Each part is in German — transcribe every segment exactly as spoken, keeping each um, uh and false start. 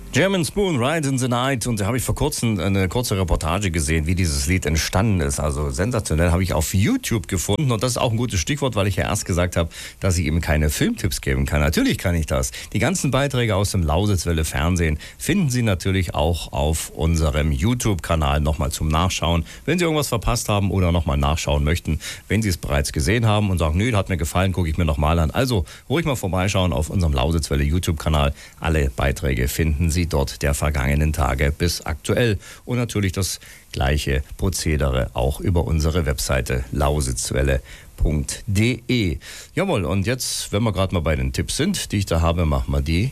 German Spoon, Ride in the Night. Und da habe ich vor kurzem eine kurze Reportage gesehen, wie dieses Lied entstanden ist. Also sensationell, habe ich auf YouTube gefunden. Und das ist auch ein gutes Stichwort, weil ich ja erst gesagt habe, dass ich eben keine Filmtipps geben kann. Natürlich kann ich das. Die ganzen Beiträge aus dem Lausitzwelle Fernsehen finden Sie natürlich auch auf unserem YouTube-Kanal nochmal zum Nachschauen. Wenn Sie irgendwas verpasst haben oder nochmal nachschauen möchten, wenn Sie es bereits gesehen haben und sagen, nö, das hat mir gefallen, gucke ich mir nochmal an. Also ruhig mal vorbeischauen auf unserem Lausitzwelle YouTube-Kanal. Alle Beiträge finden Sie dort der vergangenen Tage bis aktuell. Und natürlich das gleiche Prozedere auch über unsere Webseite lausitzwelle punkt de. Jawohl, und jetzt, wenn wir gerade mal bei den Tipps sind, die ich da habe, machen wir die.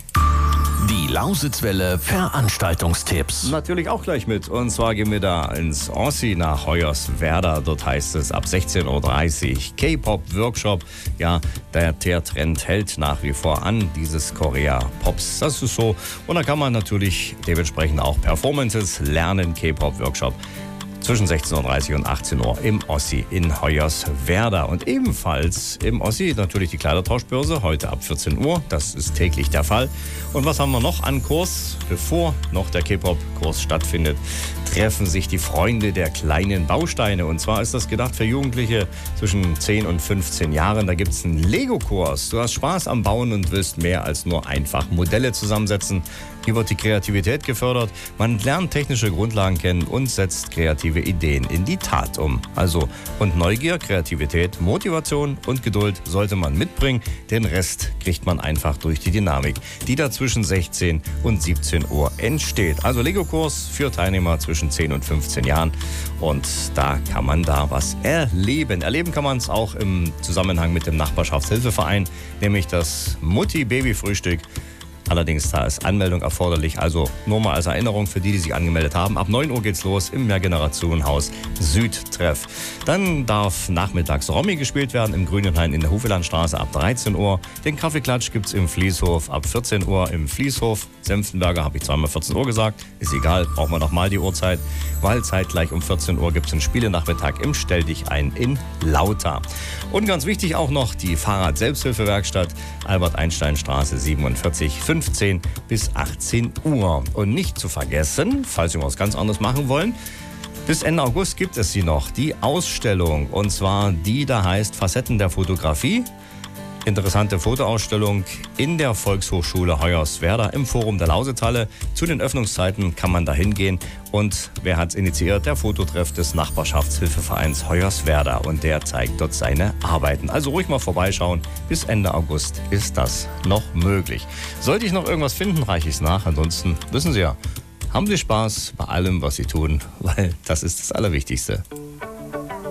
Die Lausitzwelle Veranstaltungstipps. Natürlich auch gleich mit. Und zwar gehen wir da ins Ossi nach Hoyerswerda. Dort heißt es ab sechzehn Uhr dreißig K-Pop-Workshop. Ja, der, der Trend hält nach wie vor an, dieses Korea-Pops. Das ist so. Und da kann man natürlich dementsprechend auch Performances lernen. K-Pop-Workshop zwischen sechzehn Uhr dreißig und achtzehn Uhr im Ossi in Hoyerswerda. Und ebenfalls im Ossi natürlich die Kleidertauschbörse, heute ab vierzehn Uhr. Das ist täglich der Fall. Und was haben wir noch an Kurs? Bevor noch der K-Pop-Kurs stattfindet, treffen sich die Freunde der kleinen Bausteine. Und zwar ist das gedacht für Jugendliche zwischen zehn und fünfzehn Jahren. Da gibt es einen Lego-Kurs. Du hast Spaß am Bauen und willst mehr als nur einfach Modelle zusammensetzen. Hier wird die Kreativität gefördert. Man lernt technische Grundlagen kennen und setzt kreative Ideen in die Tat um. Also, und Neugier, Kreativität, Motivation und Geduld sollte man mitbringen. Den Rest kriegt man einfach durch die Dynamik, die da zwischen sechzehn und siebzehn Uhr entsteht. Also Lego-Kurs für Teilnehmer zwischen zehn und fünfzehn Jahren. Und da kann man da was erleben. Erleben kann man es auch im Zusammenhang mit dem Nachbarschaftshilfeverein, nämlich das Mutti-Baby-Frühstück. Allerdings, da ist Anmeldung erforderlich, also nur mal als Erinnerung für die, die sich angemeldet haben. Ab neun Uhr geht's los im Mehrgenerationenhaus Südtreff. Dann darf nachmittags Romy gespielt werden im Grünenhain in der Hufelandstraße ab dreizehn Uhr. Den Kaffeeklatsch gibt's im Fließhof ab vierzehn Uhr im Fließhof. Senftenberger habe ich zweimal vierzehn Uhr gesagt. Ist egal, braucht man nochmal die Uhrzeit. Weil zeitgleich um vierzehn Uhr gibt's einen Spielenachmittag im Stell dich ein in Lauter. Und ganz wichtig auch noch die Fahrrad-Selbsthilfewerkstatt Albert-Einstein-Straße siebenundvierzig, fünfzehn bis achtzehn Uhr. Und nicht zu vergessen, falls Sie was ganz anderes machen wollen, bis Ende August gibt es sie noch, die Ausstellung. Und zwar die da heißt Facetten der Fotografie. Interessante Fotoausstellung in der Volkshochschule Hoyerswerda im Forum der Lausitzhalle. Zu den Öffnungszeiten kann man da hingehen. Und wer hat es initiiert? Der Fototreff des Nachbarschaftshilfevereins Hoyerswerda. Und der zeigt dort seine Arbeiten. Also ruhig mal vorbeischauen. Bis Ende August ist das noch möglich. Sollte ich noch irgendwas finden, reiche ich es nach. Ansonsten wissen Sie ja, haben Sie Spaß bei allem, was Sie tun, weil das ist das Allerwichtigste.